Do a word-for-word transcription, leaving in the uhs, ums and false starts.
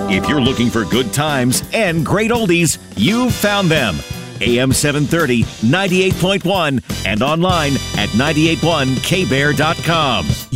If you're looking for good times and great oldies, you've found them. A M seven thirty, ninety-eight point one, and online at nine eight one k bear dot com.